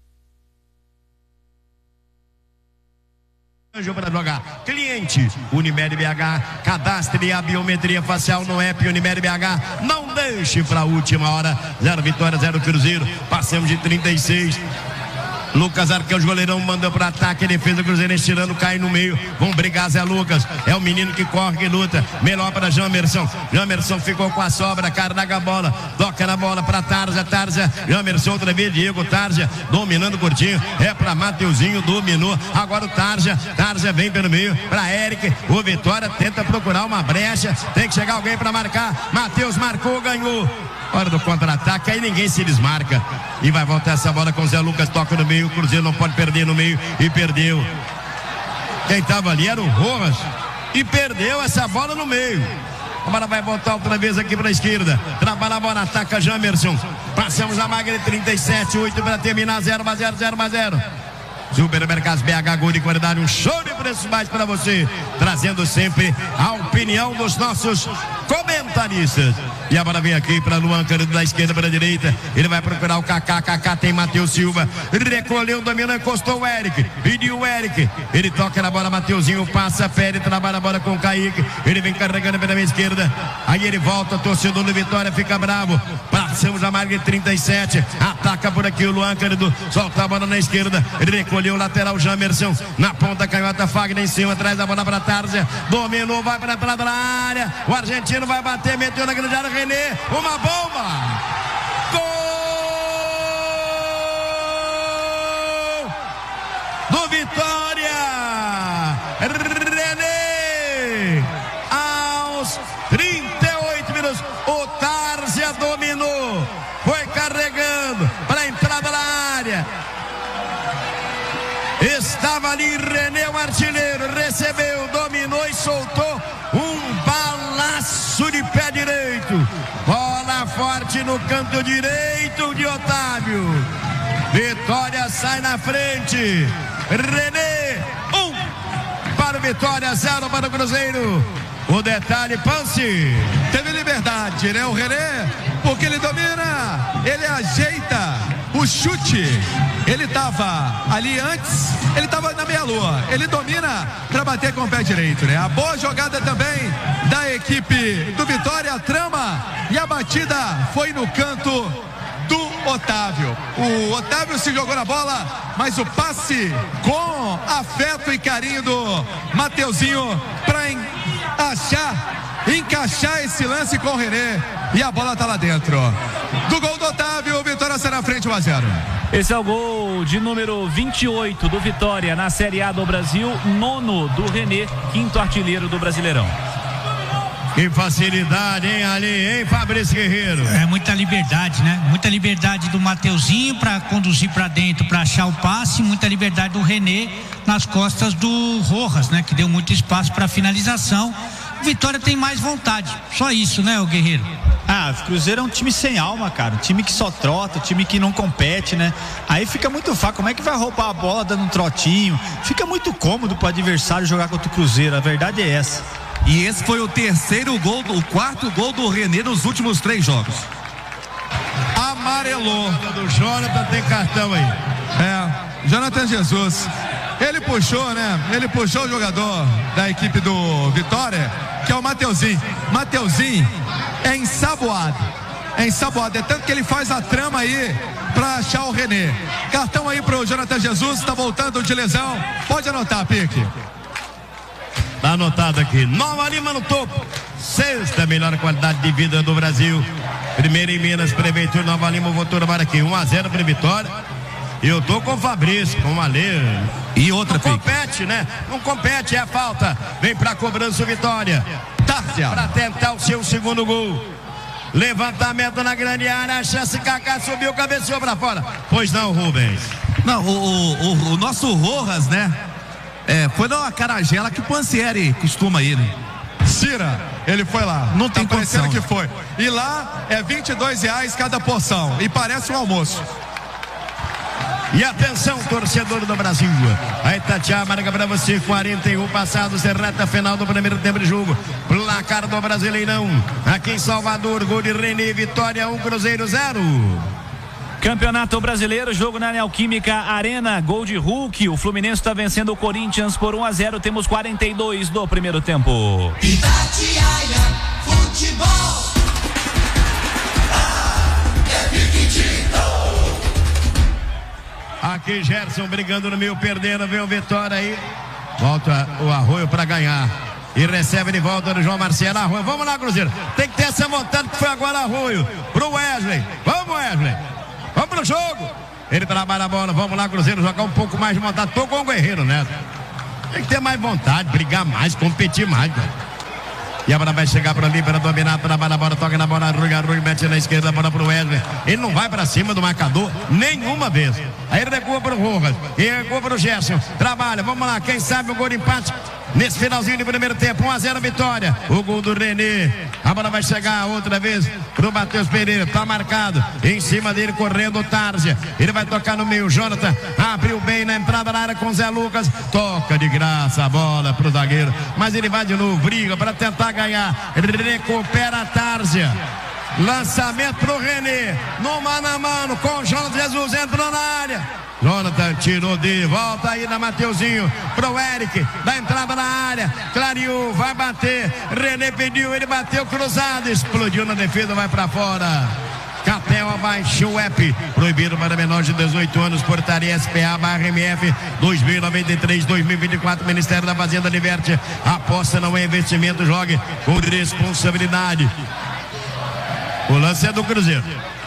B: Para jogar. Cliente Unimed BH, cadastre a biometria facial no app Unimed BH. Não deixe para a última hora. 0 Vitória, 0 Cruzeiro. Passamos de 36. Lucas Arcanjo, goleirão, mandou para ataque. Defesa Cruzeirense tirando, cai no meio. Vão brigar Zé Lucas. É o menino que corre, que luta. Melhor para Jamerson. Jamerson ficou com a sobra. Carrega a bola. Toca na bola para Tarja. Jamerson outra vez. Diego Tarja dominando curtinho. É para Mateuzinho. Dominou. Agora o Tarja. Tarja vem pelo meio para Eric. O Vitória tenta procurar uma brecha. Tem que chegar alguém para marcar. Matheus marcou, ganhou. Hora do contra-ataque, aí ninguém se desmarca. E vai voltar essa bola com o Zé Lucas, toca no meio, o Cruzeiro não pode perder no meio, e perdeu. Quem estava ali era o Rojas, e perdeu essa bola no meio. A bola vai voltar outra vez aqui para a esquerda. Trabalha a bola, ataca Jamerson. Passamos a marca de 37, 8 para terminar, 0-0. Supermercados BH, gol de qualidade, um show de preços baixos para você, trazendo sempre a opinião dos nossos comentaristas. E a bola vem aqui para Luan Cândido, da esquerda para a direita. Ele vai procurar o Kaká. Kaká tem Matheus Silva. Recolheu, dominou, encostou o Eric. Pediu o Eric. Ele toca na bola, Mateuzinho passa, Pérez, trabalha a bola com o Kaique. Ele vem carregando pela minha esquerda. Aí ele volta, torcedor do Vitória fica bravo. Passamos a marca de 37. Ataca por aqui o Luan Cândido. Solta a bola na esquerda. Ele recolheu o lateral Jamerson. Na ponta, canhota, Fagner em cima. Traz a bola para Tarja. Dominou, vai para a entrada da área. O argentino vai bater, meteu na grande área. René, uma bomba. Gol do Vitória. René, aos 38 minutos, o Tarja dominou, foi carregando para a entrada da área. Estava ali René, o artilheiro, recebeu, dominou e soltou um balaço de pé direito. Bola forte no canto direito de Otávio. Vitória sai na frente. René, 1 para o Vitória, 0 para o Cruzeiro. O detalhe, Pance.
C: Teve liberdade, né? O René, porque ele domina, ele ajeita o chute. Ele estava ali antes, ele estava na meia-lua. Ele domina para bater com o pé direito, né? A boa jogada também da equipe do Vitória, a trama e a batida foi no canto do Otávio. O O Otávio se jogou na bola, mas o passe com afeto e carinho do Mateuzinho para encaixar esse lance com o René, e a bola tá lá dentro. Do gol do Otávio, o Vitória sai na frente 1-0.
G: Esse é o gol de número 28 do Vitória na Série A do Brasil, 9º do René, 5º artilheiro do Brasileirão.
B: Que facilidade, hein, ali, hein, Fabrício Guerreiro?
I: É muita liberdade, né? Muita liberdade do Mateuzinho para conduzir para dentro, para achar o passe, muita liberdade do René nas costas do Rojas, né? Que deu muito espaço para finalização. O Vitória tem mais vontade, só isso, né, o Guerreiro?
J: O Cruzeiro é um time sem alma, cara, um time que só trota, um time que não compete, né? Aí fica muito fácil, como é que vai roubar a bola dando um trotinho? Fica muito cômodo pro adversário jogar contra o Cruzeiro, a verdade é essa.
E: E esse foi o o quarto gol do René nos últimos 3 jogos.
C: Amarelou.
B: Do Jonathan tem cartão aí.
C: Jonathan Jesus. Ele puxou, né? Ele puxou o jogador da equipe do Vitória, que é o Mateuzinho. Mateuzinho é ensaboado. É tanto que ele faz a trama aí pra achar o René. Cartão aí pro Jonathan Jesus, tá voltando de lesão. Pode anotar, Pique.
B: Tá anotado aqui. Nova Lima no topo. 6ª melhor qualidade de vida do Brasil. Primeiro em Minas, Prefeitura Nova Lima votou agora aqui. 1-0 para Vitória. E eu tô com o Fabrício, com o Alê.
E: E outra,
B: não compete, né? Não compete, é falta. Vem pra cobrança o Vitória.
C: Tárcia.
B: Pra tentar o seu segundo gol. Levantamento na grande área. A chance, Kaká subiu, cabeceou pra fora. Pois não, Rubens.
E: Não, o nosso Rojas, né? Foi na caragela que o Pansieri costuma ir, né?
C: Cira, ele foi lá.
E: Não tem condição.
C: Que foi. E lá é R$22 cada porção. E parece um almoço.
B: E atenção, torcedor do Brasil. Aí Tatiana marca pra você, 41 passados, reta final do primeiro tempo de jogo. Placar do Brasileirão. Aqui em Salvador, gol de René, Vitória 1, Cruzeiro 0.
G: Campeonato Brasileiro, jogo na Neoquímica Arena, gol de Hulk. O Fluminense está vencendo o Corinthians por 1-0. Temos 42 do primeiro tempo.
K: Itatiaia Futebol.
B: Aqui Gerson brigando no meio, perdendo, vem o Vitória aí. Volta o Arroio para ganhar. E recebe de volta do João Marcelo. Arroio, vamos lá, Cruzeiro. Tem que ter essa vontade que foi agora Arroio. Pro Wesley. Vamos, Wesley. Vamos pro jogo. Ele trabalha a bola. Vamos lá, Cruzeiro, jogar um pouco mais de vontade. Tô com o Guerreiro, né? Tem que ter mais vontade, brigar mais, competir mais, cara. E a bola vai chegar para ali para dominar, trabalha a bola, toca na bola, Rui, mete na esquerda, a bola pro Wesley. Ele não vai para cima do marcador nenhuma vez. Aí ele recua pro Rojas, e recua pro Gerson. Trabalha, vamos lá, quem sabe o gol de empate nesse finalzinho de primeiro tempo. 1-0 Vitória. O gol do René. A bola vai chegar outra vez pro Matheus Pereira. Tá marcado. Em cima dele correndo o Tárcia. Ele vai tocar no meio. Jonathan abriu bem na entrada da área com o Zé Lucas. Toca de graça a bola pro zagueiro. Mas ele vai de novo. Briga para tentar ganhar. Recupera a Tárcia. Lançamento pro René. No mano a mano com o Jonathan Jesus. Entrou na área. Jonathan tirou de volta aí na Mateuzinho pro Eric, da entrada na área, clareou, vai bater, René pediu, ele bateu cruzado, explodiu na defesa, vai pra fora. Capel abaixou o app, proibido para menores de 18 anos, portaria SPA/MF 2093-2024, Ministério da Fazenda diverte, aposta não é investimento, jogue com responsabilidade. O lance é do Cruzeiro.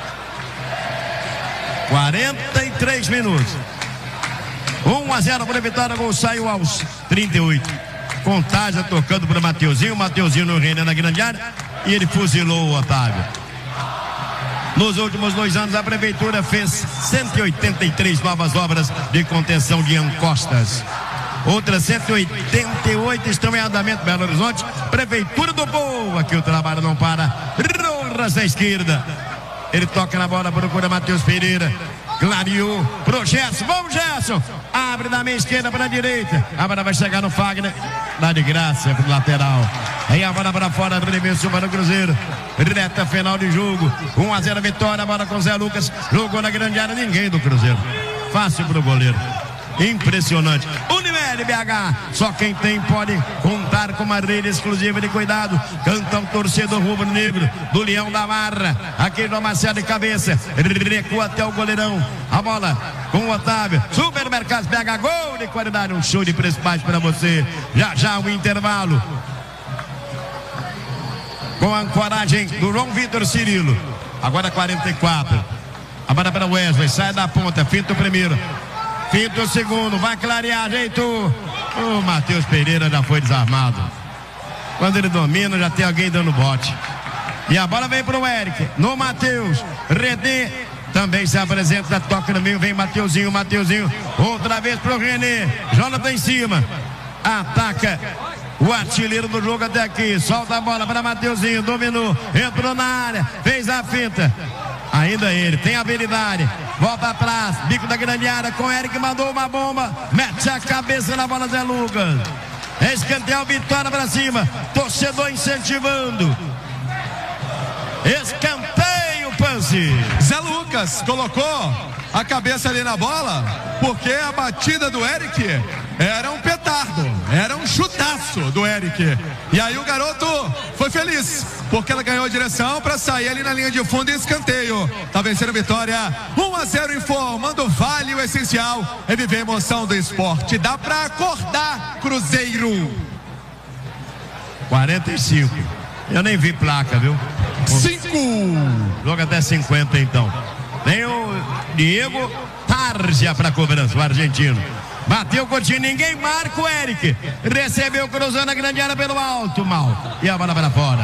B: 43 minutos. 1-0 para a Vitória, gol saiu aos 38. Contagem tocando para o Mateuzinho no René na grande área e ele fuzilou o Otávio. Nos últimos 2 anos a prefeitura fez 183 novas obras de contenção de encostas. Outras 188 estão em andamento Belo Horizonte. Prefeitura do Povo, aqui o trabalho não para. Rojas na esquerda. Ele toca na bola, procura Matheus Pereira. Clareou pro Gerson. Vamos, Gerson. Abre da meia esquerda para a direita. A bola vai chegar no Fagner. Dá de graça pro lateral. Aí a bola para fora, arremesso para o Cruzeiro. Reta final de jogo. 1-0 Vitória. A bola com o Zé Lucas. Jogou na grande área. Ninguém do Cruzeiro. Fácil pro goleiro. Impressionante. Unimed BH, só quem tem pode contar com uma rede exclusiva de cuidado. Canta o torcedor rubro-negro do Leão da Marra. Aqui no Marcelo de cabeça, recua até o goleirão. A bola com o Otávio. Supermercados pega gol de qualidade. Um show de preço baixo para você. Já o intervalo. Com a ancoragem do João Vitor Cirilo. Agora 44. A bola para Wesley. Sai da ponta. Finta o primeiro. Finta o segundo. Vai clarear. Ajeitou. O Matheus Pereira já foi desarmado. Quando ele domina, já tem alguém dando bote. E a bola vem para o Eric. No Matheus. Redê também se apresenta. Toca no meio. Vem Mateuzinho. Outra vez para o René. Jonathan em cima. Ataca o artilheiro do jogo até aqui. Solta a bola para Mateuzinho. Dominou. Entrou na área. Fez a finta. Ainda ele. Tem habilidade. Volta atrás. Bico da grande área com o Eric. Mandou uma bomba. Mete a cabeça na bola, Zé Lucas. Escanteio, Vitória para cima. Torcedor incentivando. Escanteio, Panzi.
C: Zé Lucas colocou a cabeça ali na bola, porque a batida do Eric era um petardo, era um chutaço do Eric. E aí o garoto foi feliz, porque ela ganhou a direção para sair ali na linha de fundo e escanteio. Tá vencendo Vitória 1-0, informando Vale. O essencial é viver a emoção do esporte. Dá para acordar, Cruzeiro.
B: 45. Eu nem vi placa, viu?
C: 5.
B: Joga até 50 então. Tem o Diego Tarja para cobrança, o argentino. Bateu o Coutinho, ninguém marca o Eric. Recebeu, cruzando a grande área pelo alto, mal. E a bola para fora.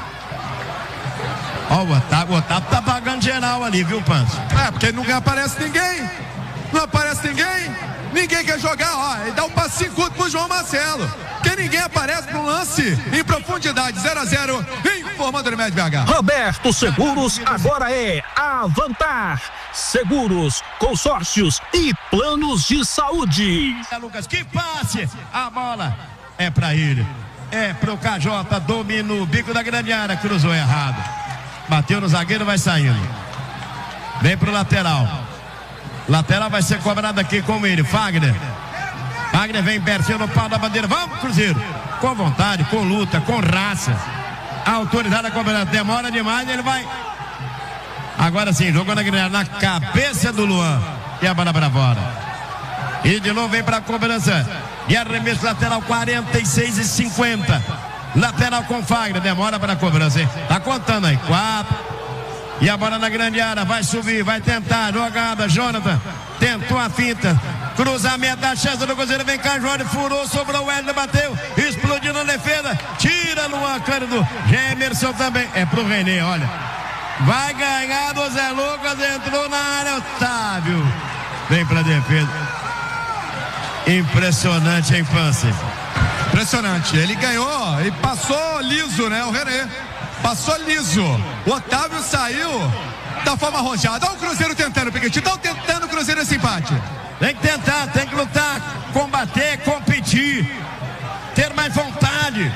B: Ó, o Otávio tá pagando geral ali, viu, Panço?
C: Porque não aparece ninguém. Não aparece ninguém. Ninguém quer jogar, ó. E dá um passinho curto pro João Marcelo. Porque ninguém aparece pro lance em profundidade. 0-0, informando o Unimed BH.
D: Roberto Seguros agora é Avantar Seguros, consórcios e planos de saúde.
B: Lucas, que passe! A bola é pra ele. É pro KJ, dominou o bico da grande área, cruzou errado. Bateu no zagueiro, vai saindo. Vem pro lateral. Lateral vai ser cobrado aqui com ele, Fagner. Fagner vem pertinho no pau da bandeira. Vamos, Cruzeiro. Com vontade, com luta, com raça. A autoridade da cobrança demora demais, ele vai. Agora sim, jogou na cabeça do Luan. E a bola para fora. E de novo vem para a cobrança. E arremesso lateral 46-50. Lateral com Fagner. Demora para a cobrança, hein? Tá contando aí. 4. E a bola na grande área, vai subir, vai tentar, jogada, Jonathan, tentou a finta, cruzamento da chance do Cruzeiro, vem cá, Jorge, furou, sobrou o Hélio, bateu, explodiu na defesa, tira Luan Cândido, Gemerson também, é pro René, olha, vai ganhar do Zé Lucas, entrou na área, Otávio, vem pra defesa, impressionante, hein, Panse?
C: Impressionante, ele ganhou e passou liso, né, o René. Passou liso. O Otávio saiu da forma arrojada. Olha o Cruzeiro tentando, Piquete. Estão tentando o Cruzeiro esse empate.
B: Tem que tentar, tem que lutar, combater, competir, ter mais vontade.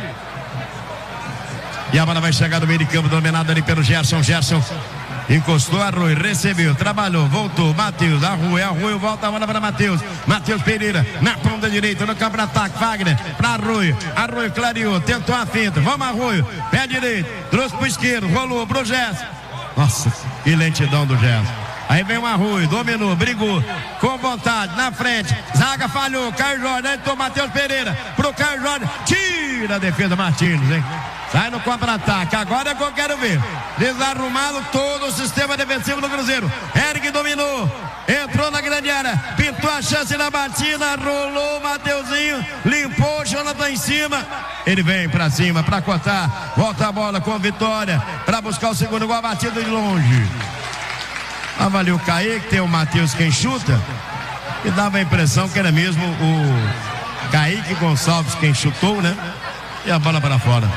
B: E a bola vai chegar no meio de campo, dominado ali pelo Gerson. Gerson encostou, Arroio, recebeu, trabalhou, voltou, Matheus, Arroio, volta a bola para Matheus. Matheus Pereira, na ponta direita, no campo de ataque, Wagner, para Arroio clareou, tentou a finta, vamos Arroio, pé direito, trouxe pro esquerdo, rolou pro Gerson. Nossa, que lentidão do Gerson. Aí vem o Arroio, dominou, brigou, com vontade, na frente, zaga falhou, Caio Jorge, aí entrou Matheus Pereira, pro Caio Jorge, tira a defesa Martins, hein? Sai no contra-ataque, agora é que eu quero ver. Desarrumado todo o sistema defensivo do Cruzeiro. Eric dominou, entrou na grande área, pintou a chance na batida, rolou o Mateuzinho, limpou o Jonathan em cima. Ele vem pra cima, pra cortar, volta a bola com Vitória, pra buscar o segundo gol, batido de longe. Avaliou o Kaique, tem o Matheus quem chuta, e dava a impressão que era mesmo o Kaique Gonçalves quem chutou, né? E a bola para fora.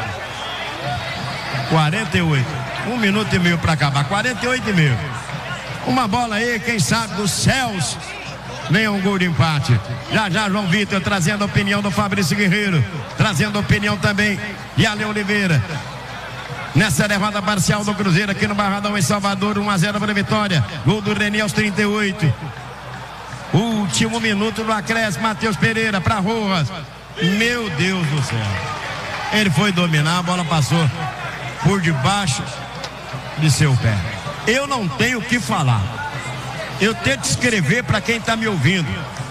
B: 48, 1 minuto e meio para acabar, 48 e meio. Uma bola aí, quem sabe dos céus venha um gol de empate. Já João Vitor trazendo a opinião do Fabrício Guerreiro, trazendo a opinião também de Ale Oliveira. Nessa derrota parcial do Cruzeiro aqui no Barradão em Salvador, 1-0 para a Vitória. Gol do René aos 38. Último minuto do acréscimo, Matheus Pereira para Rojas. Meu Deus do céu. Ele foi dominar, a bola passou por debaixo de seu pé. Eu não tenho o que falar. Eu tento escrever para quem está me ouvindo.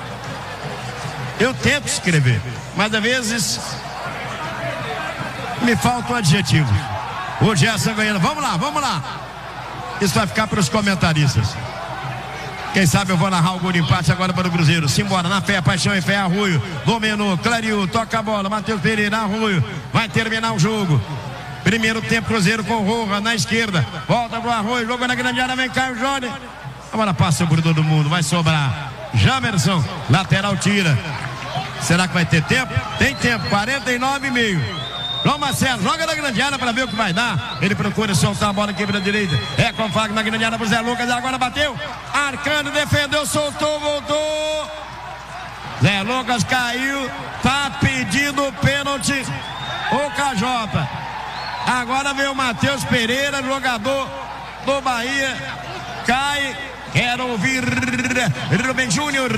B: Eu tento escrever, mas às vezes me falta um adjetivo. O Gerson ganhando. Vamos lá. Isso vai ficar para os comentaristas. Quem sabe eu vou narrar o gol de empate agora para o Cruzeiro. Simbora, na fé, paixão e fé, Arroio. Dominou, clareou, toca a bola. Matheus Pereira, Arroio. Vai terminar o jogo. Primeiro tempo, Cruzeiro com Roja na esquerda. Volta pro Arroio, jogo na grande área, vem Caio Jorge. A bola passa por todo mundo, vai sobrar. Jamerson, lateral tira. Será que vai ter tempo? Tem tempo, 49,5. João Marcelo, joga na grande área para ver o que vai dar. Ele procura soltar a bola aqui para a direita. É com Fagner na grande área pro Zé Lucas. Agora bateu. Arcano defendeu, soltou, voltou. Zé Lucas caiu. Tá pedindo pênalti o Cajota. Agora vem o Matheus Pereira, jogador do Bahia. Cai. Quero ouvir Rubem Júnior.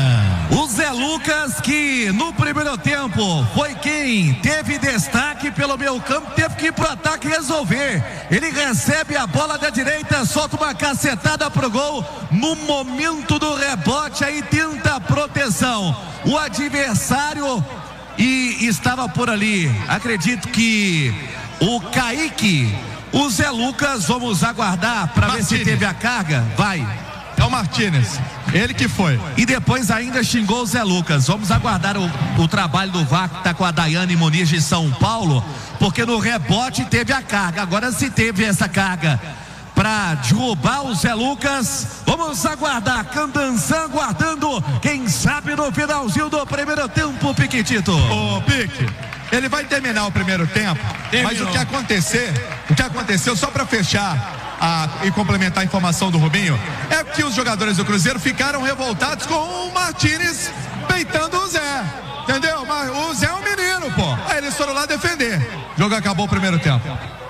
E: O Zé Lucas, que no primeiro tempo foi quem teve destaque pelo meio campo, teve que ir pro ataque resolver. Ele recebe a bola da direita, solta uma cacetada pro gol. No momento do rebote, aí tenta a proteção. O adversário e estava por ali. Acredito que o Kaique, o Zé Lucas, vamos aguardar para ver se teve a carga. Vai.
C: É o Martínez, ele que foi.
E: E depois ainda xingou o Zé Lucas. Vamos aguardar o trabalho do VAR, que tá com a Daiane Muniz de São Paulo, porque no rebote teve a carga. Agora, se teve essa carga para derrubar o Zé Lucas, vamos aguardar. Candançã aguardando, quem sabe no finalzinho do primeiro tempo, Piquitito.
C: Ô, Pique, ele vai terminar o primeiro tempo, mas o que aconteceu, só para fechar e complementar a informação do Rubinho, é que os jogadores do Cruzeiro ficaram revoltados com o Martínez peitando o Zé, entendeu? Mas o Zé é um menino, pô. Aí eles foram lá defender. O jogo acabou o primeiro tempo.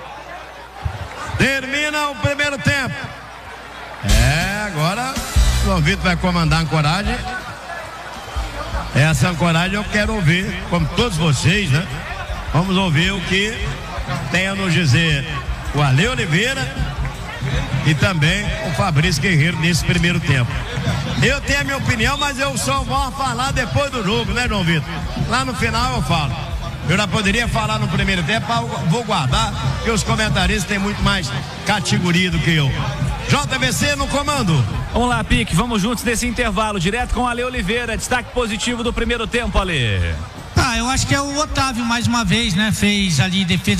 B: Termina o primeiro tempo. Agora o João Vitor vai comandar a ancoragem. Essa ancoragem eu quero ouvir, como todos vocês, né? Vamos ouvir o que tem a nos dizer o Ale Oliveira e também o Fabrício Guerreiro nesse primeiro tempo. Eu tenho a minha opinião, mas eu só vou falar depois do jogo, né, João Vitor? Lá no final eu falo. Eu já poderia falar no primeiro tempo, vou guardar, porque os comentaristas têm muito mais categoria do que eu. JVC no comando.
G: Vamos lá, Pique, vamos juntos nesse intervalo, direto com o Ale Oliveira. Destaque positivo do primeiro tempo, Ale.
I: Eu acho que é o Otávio mais uma vez, né? Fez ali defesa